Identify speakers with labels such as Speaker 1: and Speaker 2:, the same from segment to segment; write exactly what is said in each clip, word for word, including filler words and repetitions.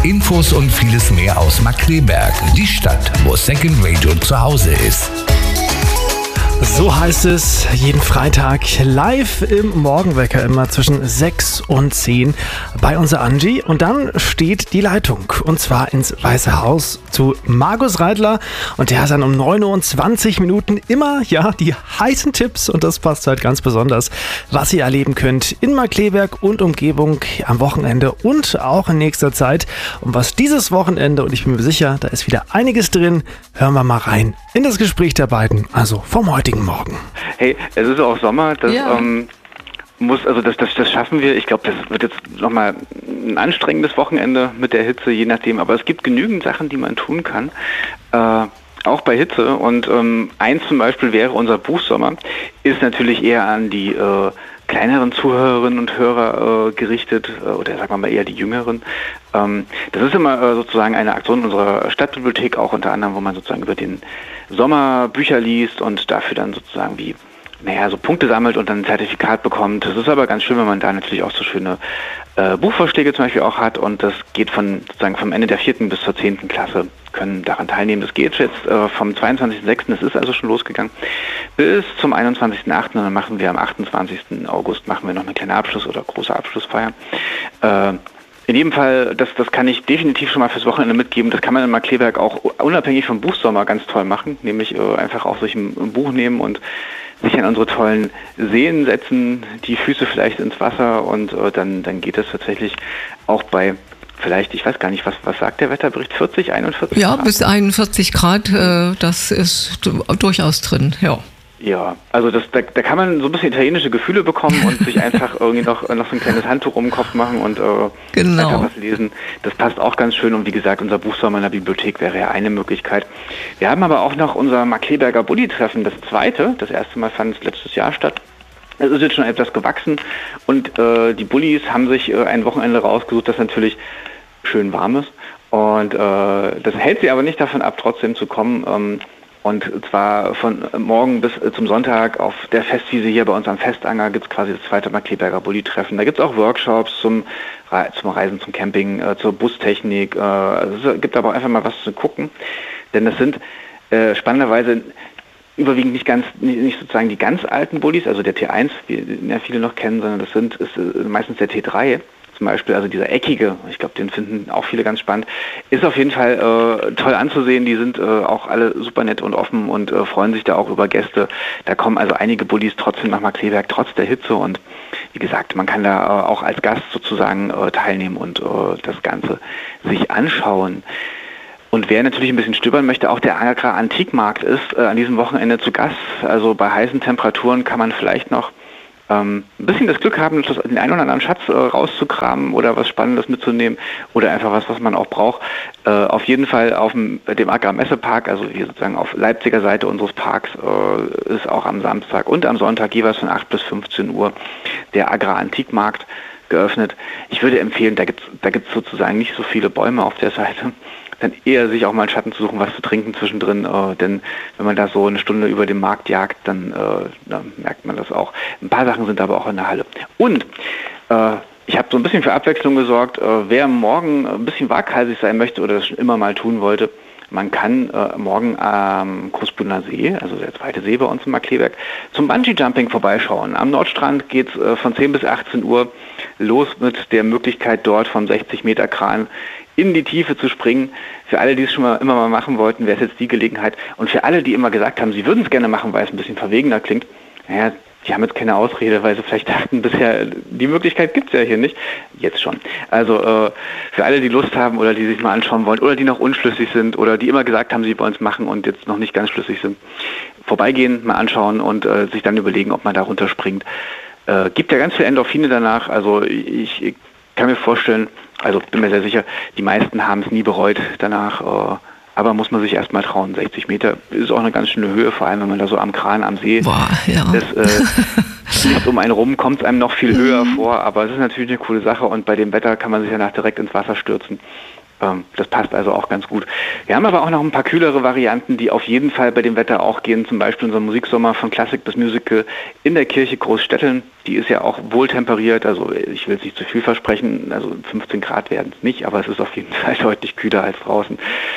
Speaker 1: Infos und vieles mehr aus Markkleeberg, die Stadt, wo Second Radio zu Hause ist.
Speaker 2: So heißt es jeden Freitag live im Morgenwecker, immer zwischen sechs und zehn bei unserer Angie. Und dann steht die Leitung, und zwar ins Weiße Haus zu Markus Reitler. Und der hat dann um neun Uhr und zwanzig Minuten immer, ja, die heißen Tipps. Und das passt halt ganz besonders, was ihr erleben könnt in Markkleeberg und Umgebung am Wochenende und auch in nächster Zeit. Und was dieses Wochenende, und ich bin mir sicher, da ist wieder einiges drin, hören wir mal rein in das Gespräch der beiden, also vom heutigen Morgen.
Speaker 3: Hey, es ist auch Sommer, das
Speaker 4: Ja.
Speaker 3: ähm, muss, also das, das, das schaffen wir. Ich glaube, das wird jetzt nochmal ein anstrengendes Wochenende mit der Hitze, je nachdem. Aber es gibt genügend Sachen, die man tun kann, äh, auch bei Hitze. Und ähm, eins zum Beispiel wäre unser Buchsommer, ist natürlich eher an die äh, kleineren Zuhörerinnen und Hörer äh, gerichtet, äh, oder sagen wir mal eher die jüngeren. Ähm, das ist immer äh, sozusagen eine Aktion unserer Stadtbibliothek, auch unter anderem, wo man sozusagen über den Sommer Bücher liest und dafür dann sozusagen wie, naja, so Punkte sammelt und dann ein Zertifikat bekommt. Das ist aber ganz schön, wenn man da natürlich auch so schöne äh, Buchvorschläge zum Beispiel auch hat, und das geht von sozusagen vom Ende der vierten bis zur zehnten Klasse, können daran teilnehmen. Das geht jetzt äh, vom zweiundzwanzigsten sechsten, das ist also schon losgegangen, bis zum einundzwanzigsten achten und dann machen wir am achtundzwanzigsten August machen wir noch eine kleine Abschluss- oder große Abschlussfeier. Äh, In jedem Fall, das, das kann ich definitiv schon mal fürs Wochenende mitgeben. Das kann man in Markkleeberg auch unabhängig vom Buchsommer ganz toll machen. Nämlich äh, einfach auch sich ein, ein Buch nehmen und sich an unsere tollen Seen setzen, die Füße vielleicht ins Wasser, und äh, dann, dann geht es tatsächlich auch bei vielleicht, ich weiß gar nicht, was, was sagt der Wetterbericht, vierzig, einundvierzig
Speaker 4: Ja,
Speaker 3: Grad?
Speaker 4: bis einundvierzig Grad, äh, das ist du- durchaus drin, ja.
Speaker 3: Ja, also das, da, da kann man so ein bisschen italienische Gefühle bekommen und sich einfach irgendwie noch, noch so ein kleines Handtuch um den Kopf machen und äh,
Speaker 4: Genau.
Speaker 3: einfach was lesen. Das passt auch ganz schön, und wie gesagt, unser Buchsommer in der Bibliothek wäre ja eine Möglichkeit. Wir haben aber auch noch unser Markkleeberger Bulli-Treffen, das zweite. Das erste Mal fand es letztes Jahr statt. Es ist jetzt schon etwas gewachsen, und äh, die Bullis haben sich äh, ein Wochenende rausgesucht, das natürlich schön warm ist. Und äh, das hält sie aber nicht davon ab, trotzdem zu kommen. Ähm, Und zwar von morgen bis zum Sonntag auf der Festwiese hier bei uns am Festanger gibt es quasi das zweite Markkleeberger Bulli-Treffen. Da gibt es auch Workshops zum, Re- zum Reisen, zum Camping, äh, zur Bustechnik. Äh, also es gibt aber auch einfach mal was zu gucken. Denn das sind äh, spannenderweise überwiegend nicht ganz, nicht, nicht sozusagen die ganz alten Bullis, also der T eins, wie den ja viele noch kennen, sondern das sind ist, äh, meistens der T drei. Zum Beispiel, also dieser eckige, ich glaube, den finden auch viele ganz spannend, ist auf jeden Fall äh, toll anzusehen. Die sind äh, auch alle super nett und offen und äh, freuen sich da auch über Gäste. Da kommen also einige Bullis trotzdem nach Markkleeberg, trotz der Hitze, und wie gesagt, man kann da äh, auch als Gast sozusagen äh, teilnehmen und äh, das Ganze sich anschauen. Und wer natürlich ein bisschen stöbern möchte, auch der Agrar Antikmarkt ist äh, an diesem Wochenende zu Gast. Also bei heißen Temperaturen kann man vielleicht noch Ähm, ein bisschen das Glück haben, den einen oder anderen Schatz äh, rauszukramen oder was Spannendes mitzunehmen oder einfach was, was man auch braucht. Äh, auf jeden Fall auf dem, dem Agrar-Messepark, also hier sozusagen auf Leipziger Seite unseres Parks, äh, ist auch am Samstag und am Sonntag jeweils von acht bis fünfzehn Uhr der Agrar-Antikmarkt geöffnet. Ich würde empfehlen, da gibt's da gibt's sozusagen nicht so viele Bäume auf der Seite, dann eher sich auch mal einen Schatten zu suchen, was zu trinken zwischendrin, äh, denn wenn man da so eine Stunde über den Markt jagt, dann, äh, dann merkt man das auch. Ein paar Sachen sind aber auch in der Halle. Und äh, ich habe so ein bisschen für Abwechslung gesorgt. Äh, wer morgen ein bisschen waghalsig sein möchte oder das schon immer mal tun wollte, man kann äh, morgen am Großbrunner See, also der zweite See bei uns in Markkleeberg, zum Bungee-Jumping vorbeischauen. Am Nordstrand geht es äh, von zehn bis achtzehn Uhr los mit der Möglichkeit, dort vom sechzig Meter Kran in die Tiefe zu springen. Für alle, die es schon mal immer mal machen wollten, wäre es jetzt die Gelegenheit. Und für alle, die immer gesagt haben, sie würden es gerne machen, weil es ein bisschen verwegener klingt, naja, die haben jetzt keine Ausrede, weil sie vielleicht dachten, bisher, die Möglichkeit gibt es ja hier nicht. Jetzt schon. Also äh, für alle, die Lust haben oder die sich mal anschauen wollen oder die noch unschlüssig sind oder die immer gesagt haben, sie wollen es machen und jetzt noch nicht ganz schlüssig sind, vorbeigehen, mal anschauen und äh, sich dann überlegen, ob man da runterspringt. Äh, gibt ja ganz viel Endorphine danach. Also ich, ich kann mir vorstellen, also bin mir sehr sicher, die meisten haben es nie bereut danach. Äh, aber muss man sich erstmal trauen. sechzig Meter ist auch eine ganz schöne Höhe, vor allem wenn man da so am Kran, am See
Speaker 4: Boah, ja.
Speaker 3: ist. Äh, nicht um einen rum kommt es einem noch viel höher vor, aber es ist natürlich eine coole Sache und bei dem Wetter kann man sich danach direkt ins Wasser stürzen. Ähm, das passt also auch ganz gut. Wir haben aber auch noch ein paar kühlere Varianten, die auf jeden Fall bei dem Wetter auch gehen. Zum Beispiel unser Musiksommer von Klassik bis Musical in der Kirche Großstetteln. Die ist ja auch wohltemperiert, also ich will es nicht zu viel versprechen, also fünfzehn Grad werden es nicht, aber es ist auf jeden Fall deutlich kühler als draußen.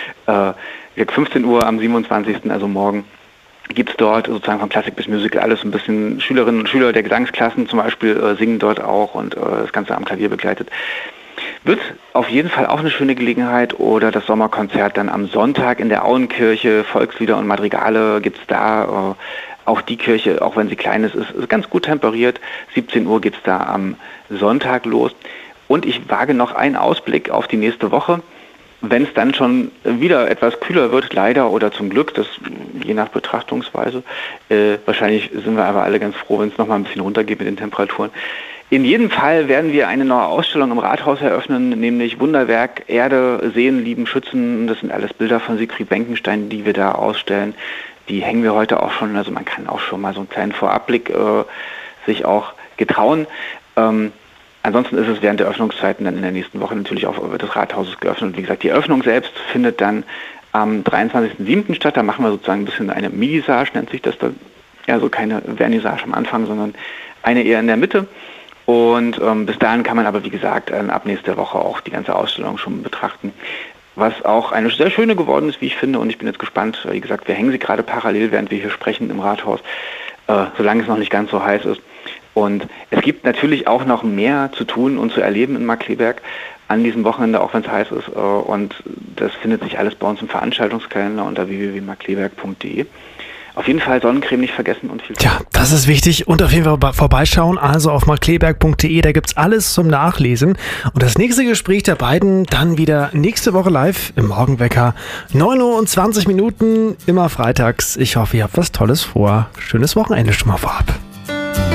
Speaker 3: Äh, fünfzehn Uhr am siebenundzwanzigsten, also morgen, gibt es dort sozusagen von Klassik bis Musical alles ein bisschen. Schülerinnen und Schüler der Gesangsklassen zum Beispiel äh, singen dort auch und äh, das Ganze am Klavier begleitet. Wird auf jeden Fall auch eine schöne Gelegenheit. Oder das Sommerkonzert dann am Sonntag in der Auenkirche, Volkslieder und Madrigale gibt es da. Äh, auch die Kirche, auch wenn sie klein ist, ist, ist ganz gut temperiert. siebzehn Uhr geht es da am Sonntag los. Und ich wage noch einen Ausblick auf die nächste Woche. Wenn es dann schon wieder etwas kühler wird, leider oder zum Glück, das je nach Betrachtungsweise, äh, wahrscheinlich sind wir aber alle ganz froh, wenn es nochmal ein bisschen runtergeht mit den Temperaturen. In jedem Fall werden wir eine neue Ausstellung im Rathaus eröffnen, nämlich Wunderwerk Erde, Sehen, Lieben, Schützen. Das sind alles Bilder von Siegfried Benkenstein, die wir da ausstellen. Die hängen wir heute auch schon, also man kann auch schon mal so einen kleinen Vorabblick äh, sich auch getrauen. Ähm, Ansonsten ist es während der Öffnungszeiten dann in der nächsten Woche natürlich auch des Rathauses geöffnet. Und wie gesagt, die Eröffnung selbst findet dann am dreiundzwanzigsten siebten statt. Da machen wir sozusagen ein bisschen eine Minisage, nennt sich das dann. Ja, so keine Vernissage am Anfang, sondern eine eher in der Mitte. Und ähm, bis dahin kann man aber, wie gesagt, äh, ab nächster Woche auch die ganze Ausstellung schon betrachten. Was auch eine sehr schöne geworden ist, wie ich finde. Und ich bin jetzt gespannt. Wie gesagt, wir hängen sie gerade parallel, während wir hier sprechen im Rathaus, äh, solange es noch nicht ganz so heiß ist. Und es gibt natürlich auch noch mehr zu tun und zu erleben in Markkleeberg an diesem Wochenende, auch wenn es heiß ist. Und das findet sich alles bei uns im Veranstaltungskalender unter w w w punkt markkleeberg punkt d e. Auf jeden Fall Sonnencreme nicht vergessen und viel Spaß.
Speaker 2: Tja, das ist wichtig und auf jeden Fall vorbeischauen, also auf markkleeberg punkt d e, da gibt's alles zum Nachlesen. Und das nächste Gespräch der beiden dann wieder nächste Woche live im Morgenwecker. neun Uhr und zwanzig Minuten, immer freitags. Ich hoffe, ihr habt was Tolles vor. Schönes Wochenende schon mal vorab.